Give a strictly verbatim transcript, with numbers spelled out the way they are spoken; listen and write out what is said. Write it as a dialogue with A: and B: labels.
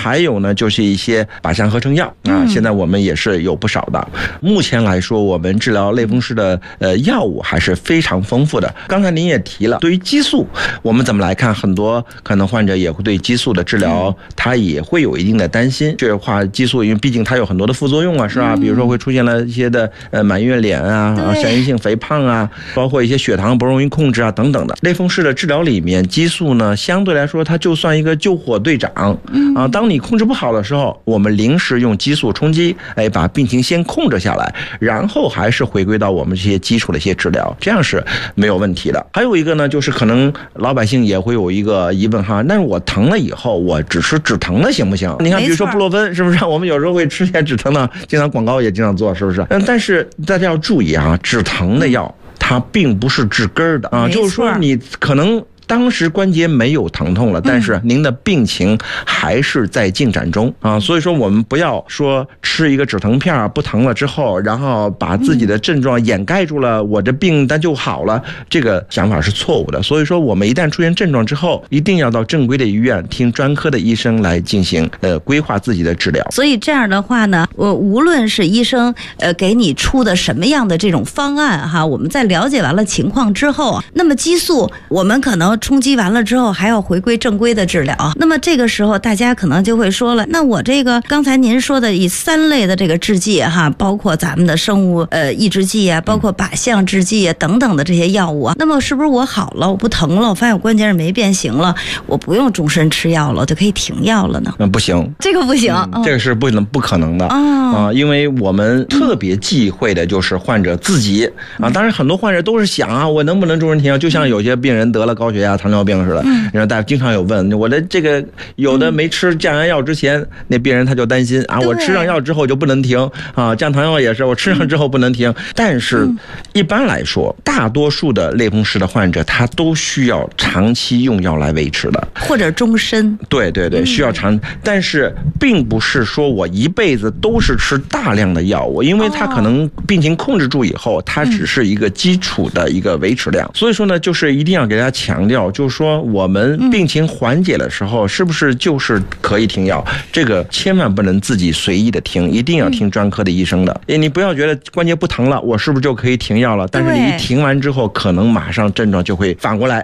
A: 还有呢就是一些靶向合成药啊，现在我们也是有不少的。目前来说，我们治疗类风湿的呃药物还是非常丰富的。刚才您也提了，对于激素，我们怎么来看？很多可能患者也会对激素的治疗，他也会有一定的担心。这话激素，因为毕竟它有很多的副作用啊，是吧？比如说会出现了一些的呃满月脸啊、眩晕性肥胖啊，包括一些血糖不容易控制啊等等的。类风湿的治疗里面，激素呢相对来说它就算一个救火队长啊。当你控制不好的时候，我们临时用激素冲击，哎，把病情先控制下来，然后还是回归到我们这些基础的一些治疗，这样是没有问题的。还有一个呢，就是可能老百姓也会有一个疑问哈，但是我疼了以后，我只吃止疼的行不行？你看，比如说布洛芬，是不是？我们有时候会吃些止疼的，经常广告也经常做，是不是？嗯，但是大家要注意啊，止疼的药它并不是治根儿的啊，就是说你可能当时关节没有疼痛了，但是您的病情还是在进展中啊，所以说我们不要说吃一个止疼片不疼了之后，然后把自己的症状掩盖住了，我这病它就好了，这个想法是错误的。所以说我们一旦出现症状之后，一定要到正规的医院听专科的医生来进行呃规划自己的治疗。
B: 所以这样的话呢，我无论是医生呃给你出的什么样的这种方案哈，我们在了解完了情况之后，那么激素我们可能冲击完了之后还要回归正规的治疗。那么这个时候大家可能就会说了，那我这个刚才您说的以三类的这个制剂哈，包括咱们的生物呃抑制剂啊，包括靶向制剂啊等等的这些药物啊，那么是不是我好了，我不疼了，我发现我关节没变形了，我不用终身吃药了，我就可以停药了呢？
A: 嗯，不行，
B: 这个不行，
A: 嗯、这个是不能不可能的啊、哦呃，因为我们特别忌讳的就是患者自己啊。当然，很多患者都是想啊，我能不能终身停药？就像有些病人得了高血压、糖尿病似的，嗯，然后大家经常有问我的这个有的没吃降压药之前，嗯、那病人他就担心啊，我吃上药之后就不能停啊，降糖药也是我吃上之后不能停。但是一般来说，大多数的类风湿的患者他都需要长期用药来维持的，
B: 或者终身。
A: 对对对，需要长，但是并不是说我一辈子都是吃大量的药物，因为他可能病情控制住以后，它只是一个基础的一个维持量。所以说呢，就是一定要给大家强调，就是说我们病情缓解的时候，是不是就是可以停药？这个千万不能自己随意的停，一定要听专科的医生的。你不要觉得关节不疼了，我是不是就可以停药了？但是你一停完之后，可能马上症状就会反过来。